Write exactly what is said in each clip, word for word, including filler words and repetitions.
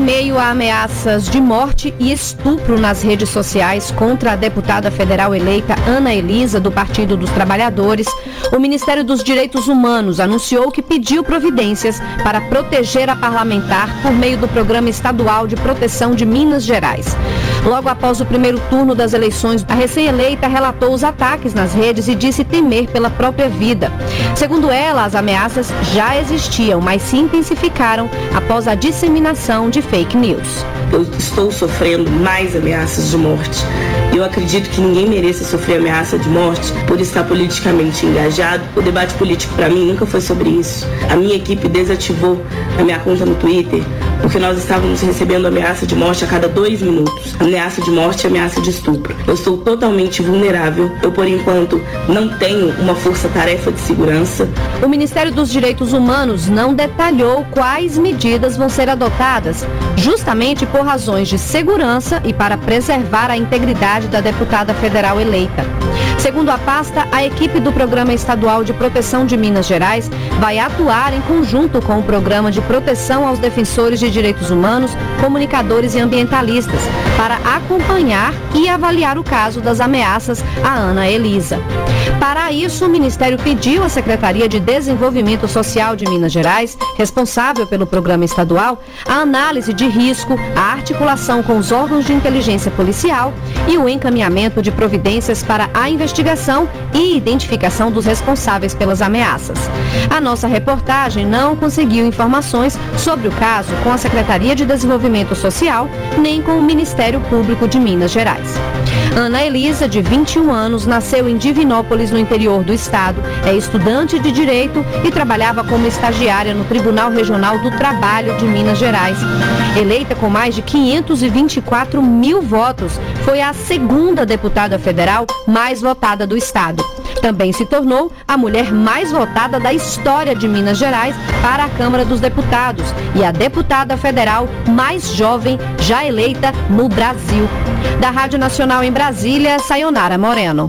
meio a ameaças de morte e estupro nas redes sociais contra a deputada federal eleita Ana Elisa, do Partido dos Trabalhadores, o Ministério dos Direitos Humanos anunciou que pediu providências para proteger a parlamentar por meio do Programa Estadual de Proteção de Minas Gerais. Logo após o primeiro turno das eleições, a recém-eleita relatou os ataques nas redes e disse temer pela própria vida. Segundo ela, as ameaças já existiam, mas se intensificaram após a disseminação de fake news. Eu estou sofrendo mais ameaças de morte. Eu acredito que ninguém mereça sofrer ameaça de morte por estar politicamente engajado. O debate político para mim nunca foi sobre isso. A minha equipe desativou a minha conta no Twitter porque nós estávamos recebendo ameaça de morte a cada dois minutos. Ameaça de morte e ameaça de estupro. Eu sou totalmente vulnerável. Eu, por enquanto, não tenho uma força-tarefa de segurança. O Ministério dos Direitos Humanos não detalhou quais medidas vão ser adotadas, justamente por razões de segurança e para preservar a integridade da deputada federal eleita. Segundo a pasta, a equipe do Programa Estadual de Proteção de Minas Gerais vai atuar em conjunto com o Programa de Proteção aos Defensores de Direitos Humanos, Comunicadores e Ambientalistas, para acompanhar e avaliar o caso das ameaças a Ana Elisa. Para isso, o Ministério pediu à Secretaria de Desenvolvimento Social de Minas Gerais, responsável pelo programa estadual, a análise de risco, a articulação com os órgãos de inteligência policial e o encaminhamento de providências para a investigação e identificação dos responsáveis pelas ameaças. A nossa reportagem não conseguiu informações sobre o caso com a Secretaria de Desenvolvimento Social, nem com o Ministério Público de Minas Gerais. Ana Elisa, de vinte e um anos, nasceu em Divinópolis, no interior do estado, é estudante de Direito e trabalhava como estagiária no Tribunal Regional do Trabalho de Minas Gerais. Eleita com mais de quinhentos e vinte e quatro mil votos, foi a segunda deputada federal mais votada do estado. Também se tornou a mulher mais votada da história de Minas Gerais para a Câmara dos Deputados e a deputada federal mais jovem já eleita no Brasil. Da Rádio Nacional em Brasília, Sayonara Moreno.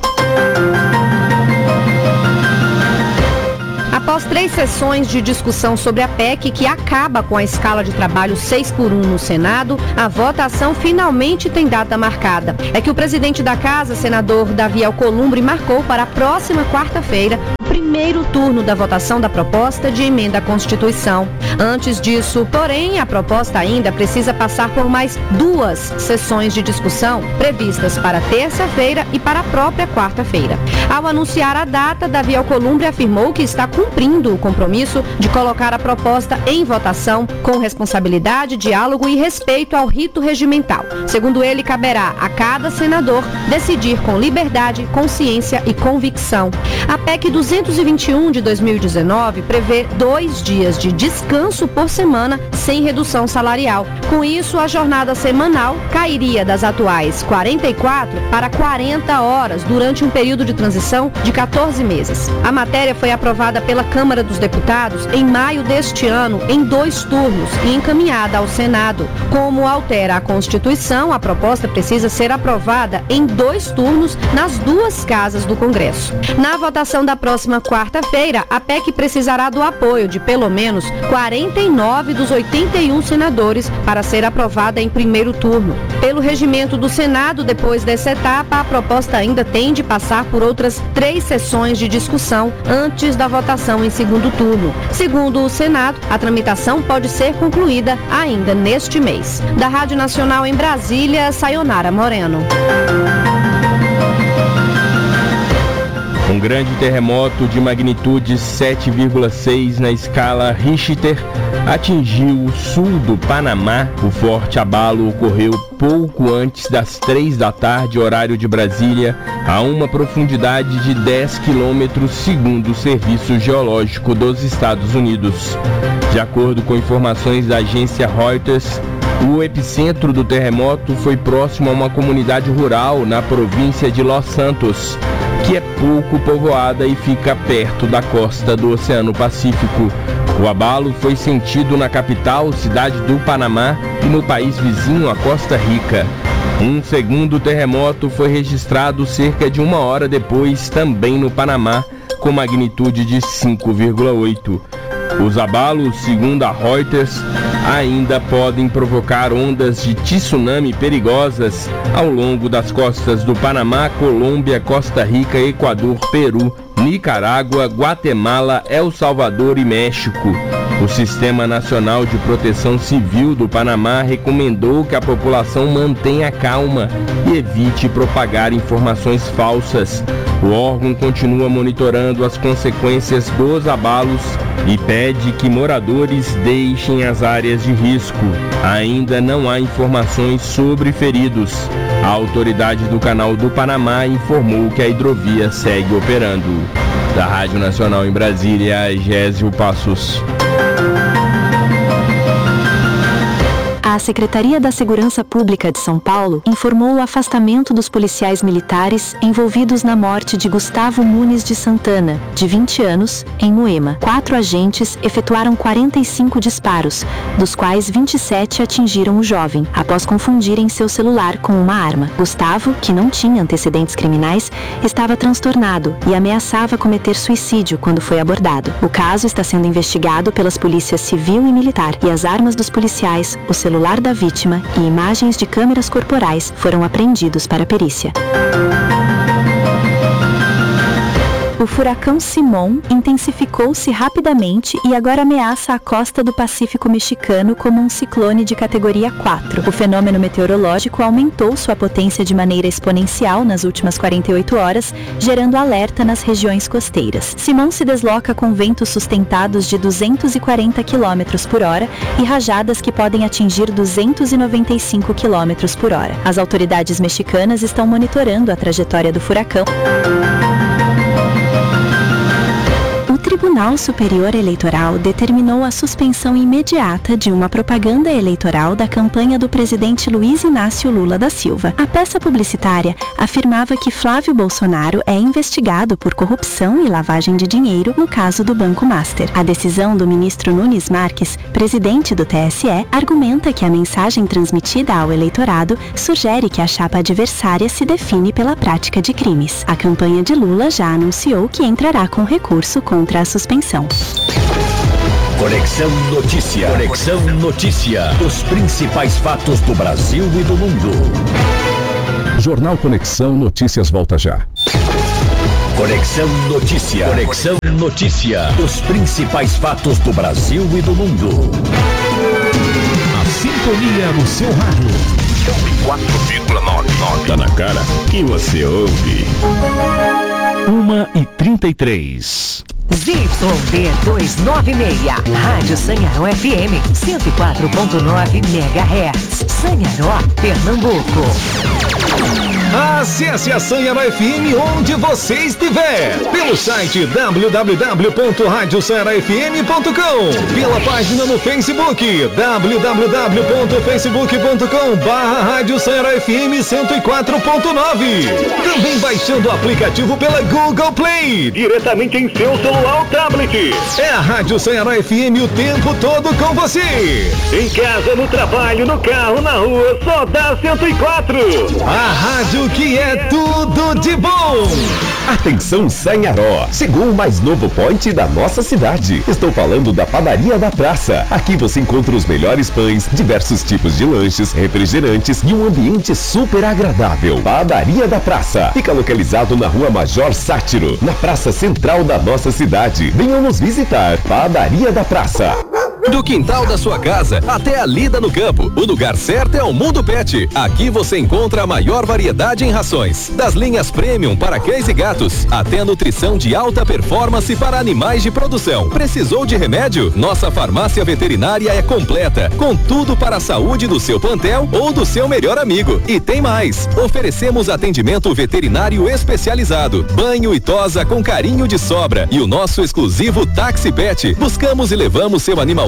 Após três sessões de discussão sobre a P E C, que acaba com a escala de trabalho seis por um no Senado, a votação finalmente tem data marcada. É que o presidente da Casa, senador Davi Alcolumbre, marcou para a próxima quarta-feira o primeiro turno da votação da proposta de emenda à Constituição. Antes disso, porém, a proposta ainda precisa passar por mais duas sessões de discussão previstas para terça-feira e para a própria quarta-feira. Ao anunciar a data, Davi Alcolumbre afirmou que está cumprindo o compromisso de colocar a proposta em votação com responsabilidade, diálogo e respeito ao rito regimental. Segundo ele, caberá a cada senador decidir com liberdade, consciência e convicção. A P E C duzentos e vinte e um de dois mil e dezenove prevê dois dias de descanso por semana sem redução salarial. Com isso, a jornada semanal cairia das atuais quarenta e quatro para quarenta horas durante um período de transição de quatorze meses. A matéria foi aprovada pela Câmara dos Deputados em maio deste ano, em dois turnos, e encaminhada ao Senado. Como altera a Constituição, a proposta precisa ser aprovada em dois turnos nas duas casas do Congresso. Na votação da próxima quarta-feira, a P E C precisará do apoio de pelo menos quarenta e nove dos oitenta e um senadores para ser aprovada em primeiro turno. Pelo regimento do Senado, depois dessa etapa, a proposta ainda tem de passar por outras três sessões de discussão antes da votação em segundo turno. Segundo o Senado, a tramitação pode ser concluída ainda neste mês. Da Rádio Nacional em Brasília, Sayonara Moreno. Um grande terremoto de magnitude sete vírgula seis na escala Richter atingiu o sul do Panamá. O forte abalo ocorreu pouco antes das três da tarde, horário de Brasília, a uma profundidade de dez quilômetros, segundo o Serviço Geológico dos Estados Unidos. De acordo com informações da agência Reuters, o epicentro do terremoto foi próximo a uma comunidade rural na província de Los Santos, que é pouco povoada e fica perto da costa do Oceano Pacífico. O abalo foi sentido na capital, cidade do Panamá, e no país vizinho, a Costa Rica. Um segundo terremoto foi registrado cerca de uma hora depois, também no Panamá, com magnitude de cinco vírgula oito. Os abalos, segundo a Reuters, ainda podem provocar ondas de tsunami perigosas ao longo das costas do Panamá, Colômbia, Costa Rica, Equador, Peru, Nicarágua, Guatemala, El Salvador e México. O Sistema Nacional de Proteção Civil do Panamá recomendou que a população mantenha calma e evite propagar informações falsas. O órgão continua monitorando as consequências dos abalos e pede que moradores deixem as áreas de risco. Ainda não há informações sobre feridos. A autoridade do Canal do Panamá informou que a hidrovia segue operando. Da Rádio Nacional em Brasília, Gésio Passos. A Secretaria da Segurança Pública de São Paulo informou o afastamento dos policiais militares envolvidos na morte de Gustavo Nunes de Santana, de vinte anos, em Moema. Quatro agentes efetuaram quarenta e cinco disparos, dos quais vinte e sete atingiram o jovem, após confundirem seu celular com uma arma. Gustavo, que não tinha antecedentes criminais, estava transtornado e ameaçava cometer suicídio quando foi abordado. O caso está sendo investigado pelas polícias civil e militar, e as armas dos policiais, o celular da vítima e imagens de câmeras corporais foram apreendidos para a perícia. O furacão Simón intensificou-se rapidamente e agora ameaça a costa do Pacífico mexicano como um ciclone de categoria quatro. O fenômeno meteorológico aumentou sua potência de maneira exponencial nas últimas quarenta e oito horas, gerando alerta nas regiões costeiras. Simón se desloca com ventos sustentados de duzentos e quarenta quilômetros por hora e rajadas que podem atingir duzentos e noventa e cinco quilômetros por hora. As autoridades mexicanas estão monitorando a trajetória do furacão. O Tribunal Superior Eleitoral determinou a suspensão imediata de uma propaganda eleitoral da campanha do presidente Luiz Inácio Lula da Silva. A peça publicitária afirmava que Flávio Bolsonaro é investigado por corrupção e lavagem de dinheiro no caso do Banco Master. A decisão do ministro Nunes Marques, presidente do T S E, argumenta que a mensagem transmitida ao eleitorado sugere que a chapa adversária se define pela prática de crimes. A campanha de Lula já anunciou que entrará com recurso contra a suspensão. Conexão Notícia. Conexão Notícia. Os principais fatos do Brasil e do mundo. Jornal Conexão Notícias volta já. Conexão Notícia. Conexão Notícia. Os principais fatos do Brasil e do mundo. A sintonia no seu rádio. quatro vírgula nove nove. Tá na cara que você ouve. uma e trinta e três. Z Y D duzentos e noventa e seis, Rádio Sanharó F M, cento e quatro ponto nove megahertz, Sanharó, Pernambuco. Acesse a Sanharó F M onde você estiver, pelo site w w w ponto rádio sanharó f m ponto com, pela página no Facebook, w w w ponto facebook ponto com barra Rádio Sanharó F M cento e quatro ponto nove. Também baixando o aplicativo pela Google Play, diretamente em seu celular ou tablet. É a Rádio Sanharó F M o tempo todo com você. Em casa, no trabalho, no carro, na rua, só dá cento e quatro. A rádio que é tudo de bom. Atenção Sanharó, chegou o mais novo point da nossa cidade. Estou falando da Padaria da Praça. Aqui você encontra os melhores pães, diversos tipos de lanches, refrigerantes e um ambiente super agradável. Padaria da Praça fica localizado na Rua Major Sátiro, na praça central da nossa cidade. Venham nos visitar. Padaria da Praça. Do quintal da sua casa até a lida no campo, o lugar certo é o Mundo Pet. Aqui você encontra a maior variedade em rações, das linhas premium para cães e gatos, até a nutrição de alta performance para animais de produção. Precisou de remédio? Nossa farmácia veterinária é completa, com tudo para a saúde do seu plantel ou do seu melhor amigo. E tem mais, oferecemos atendimento veterinário especializado, banho e tosa com carinho de sobra e o nosso exclusivo Táxi Pet. Buscamos e levamos seu animalzinho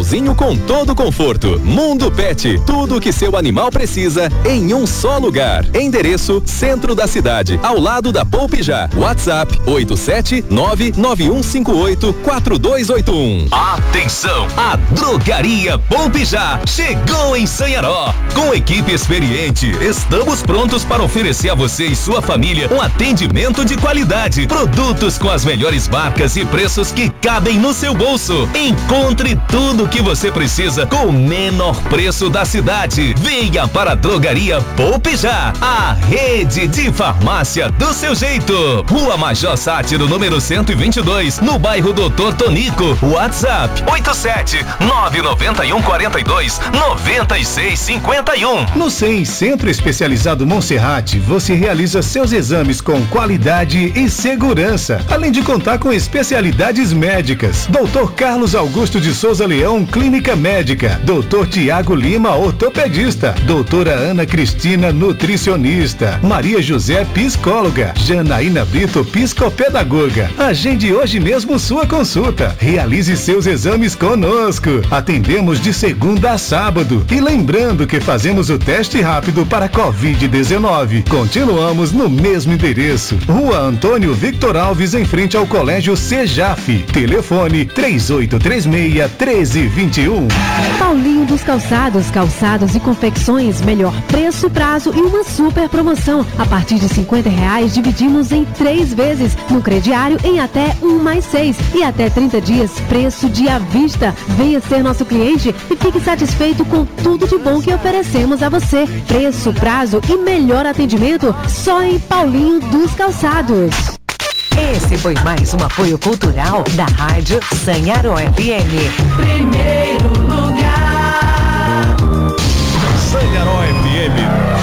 animalzinho com todo conforto. Mundo Pet, tudo o que seu animal precisa em um só lugar. Endereço: centro da cidade, ao lado da Poupe Já. WhatsApp oito sete nove nove um cinco oito quatro dois oito um. Atenção, a Drogaria Poupe Já chegou em Sanharó. Com equipe experiente, estamos prontos para oferecer a você e sua família um atendimento de qualidade. Produtos com as melhores marcas e preços que cabem no seu bolso. Encontre tudo o que você precisa com o menor preço da cidade. Venha para a Drogaria Poupe Já, a rede de farmácia do seu jeito. Rua Major Sátiro, número cento e vinte e dois, no bairro Doutor Tonico. WhatsApp oito sete nove nove um quatro dois nove seis cinco um. No C E M Centro Especializado Monserrate, você realiza seus exames com qualidade e segurança, além de contar com especialidades médicas. doutor Carlos Augusto de Souza Leão, Clínica Médica. doutor Tiago Lima, ortopedista. doutora Ana Cristina, nutricionista. Maria José, psicóloga. Janaína Brito, psicopedagoga. Agende hoje mesmo sua consulta. Realize seus exames conosco. Atendemos de segunda a sábado. E lembrando que fazemos o teste rápido para covid dezenove. Continuamos no mesmo endereço. Rua Antônio Victor Alves, em frente ao Colégio Sejaf. Telefone três oito três seis, um três dois um. Paulinho dos Calçados, calçados e confecções, melhor preço, prazo e uma super promoção. A partir de cinquenta reais, dividimos em três vezes, no crediário em até um mais seis e até trinta dias, preço de à vista. Venha ser nosso cliente e fique satisfeito com tudo de bom que oferecemos a você. Preço, prazo e melhor atendimento só em Paulinho dos Calçados. Esse foi mais um apoio cultural da Rádio Sanharó F M. Primeiro lugar. Sanharó F M.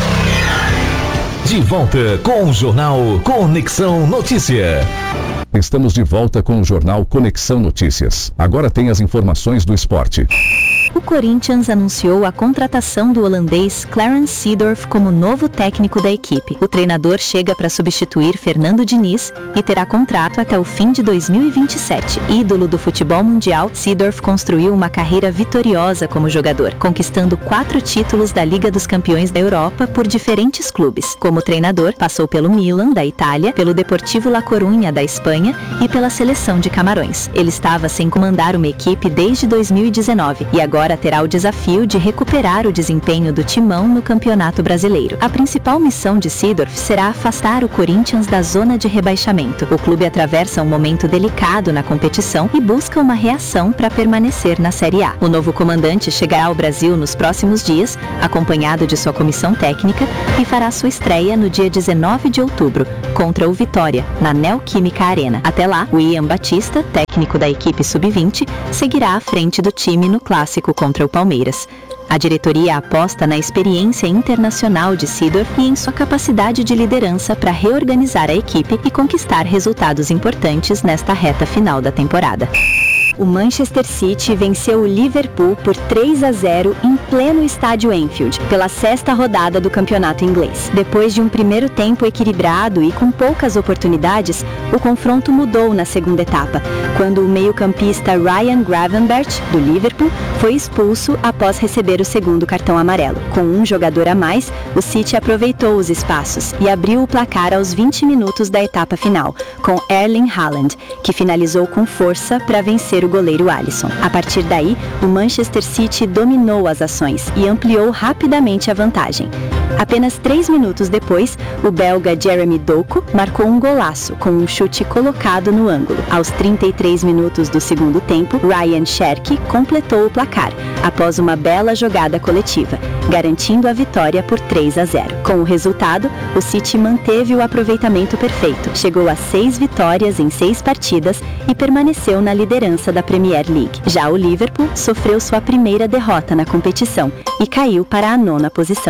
De volta com o jornal Conexão Notícia. Estamos de volta com o jornal Conexão Notícias. Agora tem as informações do esporte. O Corinthians anunciou a contratação do holandês Clarence Seedorf como novo técnico da equipe. O treinador chega para substituir Fernando Diniz e terá contrato até o fim de dois mil e vinte e sete. Ídolo do futebol mundial, Seedorf construiu uma carreira vitoriosa como jogador, conquistando quatro títulos da Liga dos Campeões da Europa por diferentes clubes. Como treinador, passou pelo Milan, da Itália, pelo Deportivo La Coruña, da Espanha, e pela Seleção de Camarões. Ele estava sem comandar uma equipe desde dois mil e dezenove e agora terá o desafio de recuperar o desempenho do timão no Campeonato Brasileiro. A principal missão de Seedorf será afastar o Corinthians da zona de rebaixamento. O clube atravessa um momento delicado na competição e busca uma reação para permanecer na Série A. O novo comandante chegará ao Brasil nos próximos dias, acompanhado de sua comissão técnica, e fará sua estreia no dia dezenove de outubro, contra o Vitória, na Neoquímica Arena. Até lá, o Ian Batista, técnico da equipe sub vinte, seguirá à frente do time no clássico contra o Palmeiras. A diretoria aposta na experiência internacional de Seedorf e em sua capacidade de liderança para reorganizar a equipe e conquistar resultados importantes nesta reta final da temporada. O Manchester City venceu o Liverpool por três a zero em pleno estádio Anfield, pela sexta rodada do campeonato inglês. Depois de um primeiro tempo equilibrado e com poucas oportunidades, o confronto mudou na segunda etapa, quando o meio-campista Ryan Gravenberch, do Liverpool, foi expulso após receber o segundo cartão amarelo. Com um jogador a mais, o City aproveitou os espaços e abriu o placar aos vinte minutos da etapa final, com Erling Haaland, que finalizou com força para vencer o goleiro Alisson. A partir daí, o Manchester City dominou as ações e ampliou rapidamente a vantagem. Apenas três minutos depois, o belga Jeremy Doku marcou um golaço com um chute colocado no ângulo. Aos trinta e três minutos do segundo tempo, Ryan Cherki completou o placar, após uma bela jogada coletiva, garantindo a vitória por três a zero. Com o resultado, o City manteve o aproveitamento perfeito, chegou a seis vitórias em seis partidas e permaneceu na liderança da Premier League. Já o Liverpool sofreu sua primeira derrota na competição e caiu para a nona posição.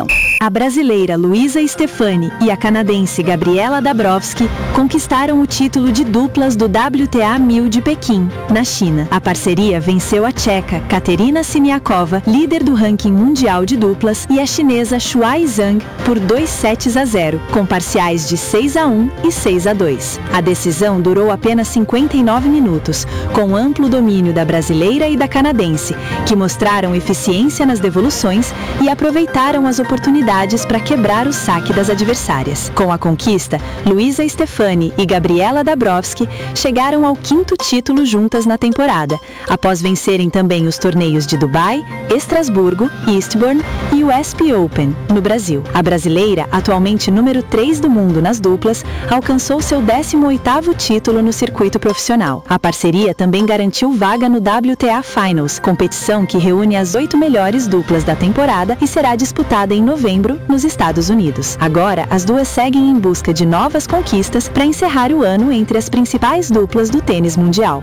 A brasileira Luísa Stefani e a canadense Gabriela Dabrowski conquistaram o título de duplas do W T A mil de Pequim, na China. A parceria venceu a tcheca Katerina Siniakova, líder do ranking mundial de duplas, e a chinesa Shuai Zhang por dois sets a zero, com parciais de seis a um e seis a dois. A decisão durou apenas cinquenta e nove minutos, com amplo domínio da brasileira e da canadense, que mostraram eficiência nas devoluções e aproveitaram as oportunidades para quebrar o saque das adversárias. Com a conquista, Luísa Stefani e Gabriela Dabrowski chegaram ao quinto título juntas na temporada, após vencerem também os torneios de Dubai, Estrasburgo, Eastbourne e o S P Open, no Brasil. A brasileira, atualmente número três do mundo nas duplas, alcançou seu décimo oitavo título no circuito profissional. A parceria também garantiu vaga no W T A Finals, competição que reúne as oito melhores duplas da temporada e será disputada em novembro nos Estados Unidos. Agora, as duas seguem em busca de novas conquistas para encerrar o ano entre as principais duplas do tênis mundial.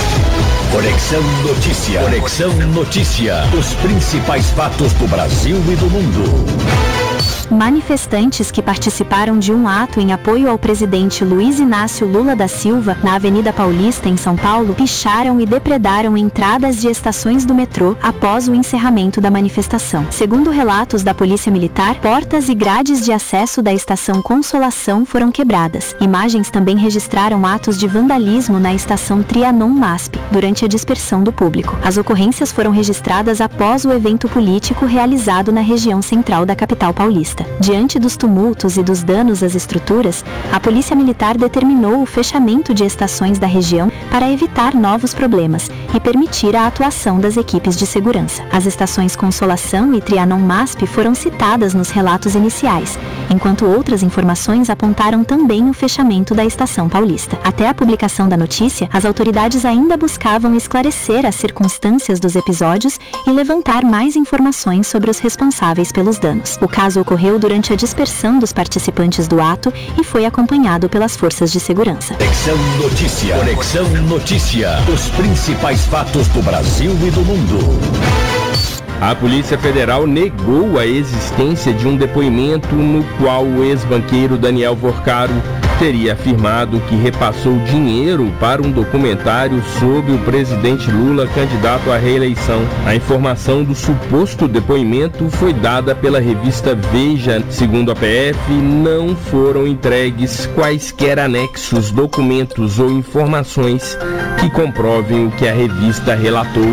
Conexão Notícia. Conexão Notícia. Os principais fatos do Brasil e do mundo. Manifestantes que participaram de um ato em apoio ao presidente Luiz Inácio Lula da Silva, na Avenida Paulista, em São Paulo, picharam e depredaram entradas de estações do metrô após o encerramento da manifestação. Segundo relatos da Polícia Militar, portas e grades de acesso da estação Consolação foram quebradas. Imagens também registraram atos de vandalismo na estação Trianon MASP, durante a dispersão do público. As ocorrências foram registradas após o evento político realizado na região central da capital paulista. Diante dos tumultos e dos danos às estruturas, a Polícia Militar determinou o fechamento de estações da região para evitar novos problemas e permitir a atuação das equipes de segurança. As estações Consolação e Trianon MASP foram citadas nos relatos iniciais, enquanto outras informações apontaram também o fechamento da Estação Paulista. Até a publicação da notícia, as autoridades ainda buscavam esclarecer as circunstâncias dos episódios e levantar mais informações sobre os responsáveis pelos danos. O caso ocorreu durante a dispersão dos participantes do ato e foi acompanhado pelas forças de segurança. Conexão Notícia. Conexão Notícia. Os principais fatos do Brasil e do mundo. A Polícia Federal negou a existência de um depoimento no qual o ex-banqueiro Daniel Vorcaro teria afirmado que repassou dinheiro para um documentário sobre o presidente Lula, candidato à reeleição. A informação do suposto depoimento foi dada pela revista Veja. Segundo a P F, não foram entregues quaisquer anexos, documentos ou informações que comprovem o que a revista relatou.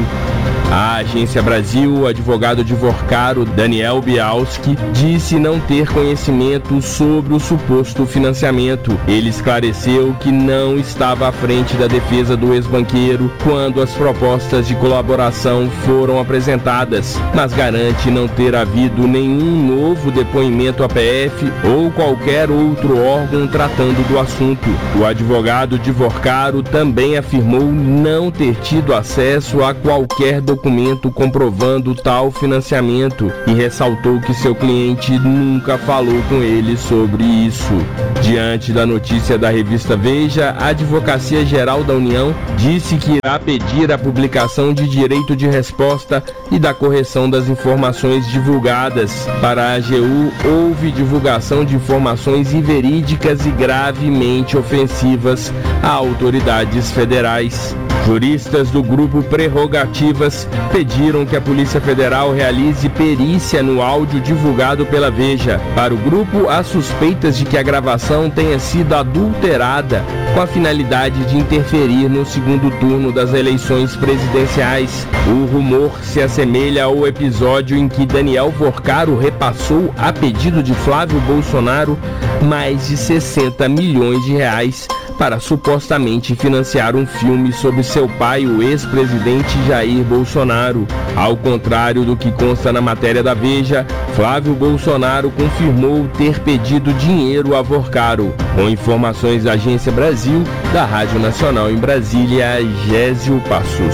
A Agência Brasil, o advogado de Vorcaro, Daniel Bialski, disse não ter conhecimento sobre o suposto financiamento. Ele esclareceu que não estava à frente da defesa do ex-banqueiro quando as propostas de colaboração foram apresentadas, mas garante não ter havido nenhum novo depoimento à P F ou qualquer outro órgão tratando do assunto. O advogado de Vorcaro também afirmou não ter tido acesso a qualquer documento documento comprovando tal financiamento e ressaltou que seu cliente nunca falou com ele sobre isso. Diante da notícia da revista Veja, a Advocacia Geral da União disse que irá pedir a publicação de direito de resposta e da correção das informações divulgadas. Para a A G U, houve divulgação de informações inverídicas e gravemente ofensivas a autoridades federais. Juristas do grupo Prerrogativas pediram que a Polícia Federal realize perícia no áudio divulgado pela Veja. Para o grupo, há suspeitas de que a gravação tenha sido adulterada com a finalidade de interferir no segundo turno das eleições presidenciais. O rumor se assemelha ao episódio em que Daniel Vorcaro repassou, a pedido de Flávio Bolsonaro, mais de sessenta milhões de reais para supostamente financiar um filme sobre seu pai, o ex-presidente Jair Bolsonaro. Ao contrário do que consta na matéria da Veja, Flávio Bolsonaro confirmou ter pedido dinheiro a Vorcaro. Com informações da Agência Brasil, da Rádio Nacional em Brasília, Gésio Passos.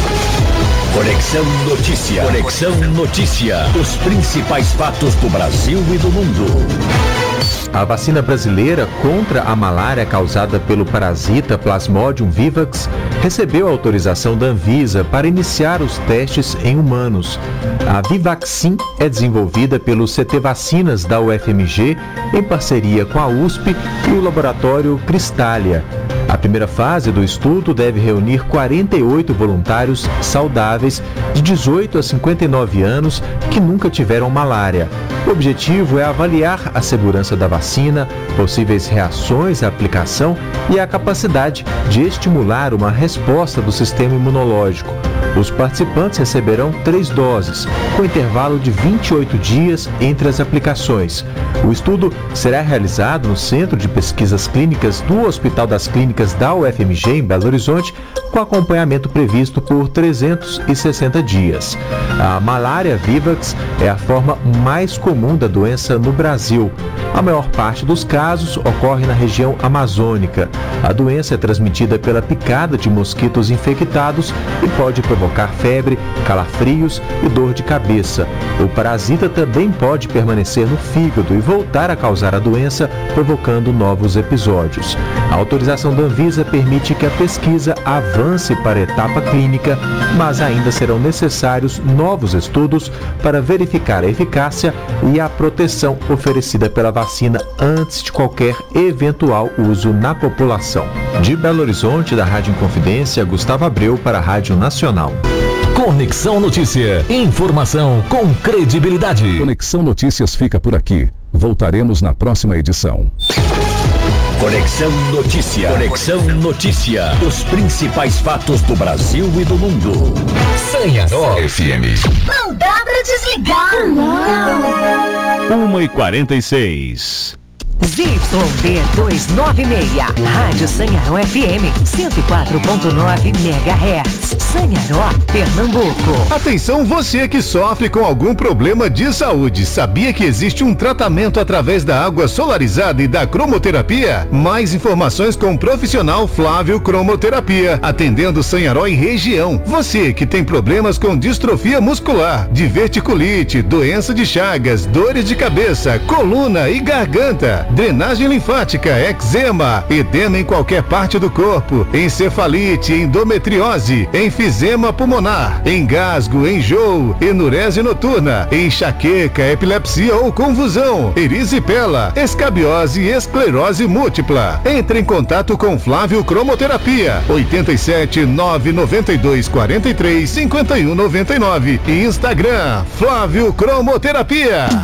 Conexão Notícia. Conexão Notícia. Os principais fatos do Brasil e do mundo. A vacina brasileira contra a malária causada pelo parasita Plasmodium vivax recebeu autorização da Anvisa para iniciar os testes em humanos. A Vivaxin é desenvolvida pelo C T Vacinas da U F M G em parceria com a U S P e o laboratório Cristália. A primeira fase do estudo deve reunir quarenta e oito voluntários saudáveis de dezoito a cinquenta e nove anos que nunca tiveram malária. O objetivo é avaliar a segurança da vacina, possíveis reações à aplicação e a capacidade de estimular uma resposta do sistema imunológico. Os participantes receberão três doses, com intervalo de vinte e oito dias entre as aplicações. O estudo será realizado no Centro de Pesquisas Clínicas do Hospital das Clínicas da U F M G, em Belo Horizonte, com acompanhamento previsto por trezentos e sessenta dias. A malária vivax é a forma mais comum da doença no Brasil. A maior parte dos casos ocorre na região amazônica. A doença é transmitida pela picada de mosquitos infectados e pode provocar febre, calafrios e dor de cabeça. O parasita também pode permanecer no fígado e voltar a causar a doença, provocando novos episódios. A autorização da Anvisa permite que a pesquisa avance para a etapa clínica, mas ainda serão necessários novos estudos para verificar a eficácia e a proteção oferecida pela vacina antes de qualquer eventual uso na população. De Belo Horizonte, da Rádio Inconfidência, Gustavo Abreu para a Rádio Nacional. Conexão Notícia. Informação com credibilidade. Conexão Notícias fica por aqui. Voltaremos na próxima edição. Conexão Notícia. Conexão Notícia. Os principais fatos do Brasil e do mundo. Sanharó F M. Não dá pra desligar. Não. uma e quarenta e seis. Z Y D duzentos e noventa e seis, Rádio Sanharó F M, cento e quatro ponto nove megahertz, Sanharó, Pernambuco. Atenção você que sofre com algum problema de saúde. Sabia que existe um tratamento através da água solarizada e da cromoterapia? Mais informações com o profissional Flávio Cromoterapia, atendendo Sanharó e região. Você que tem problemas com distrofia muscular, diverticulite, doença de Chagas, dores de cabeça, coluna e garganta, drenagem linfática, eczema, edema em qualquer parte do corpo, encefalite, endometriose, enfisema pulmonar, engasgo, enjoo, enurese noturna, enxaqueca, epilepsia ou convulsão, erisipela, escabiose e esclerose múltipla. Entre em contato com Flávio Cromoterapia, oito sete nove nove dois quatro três cinco um nove nove e Instagram, Flávio Cromoterapia.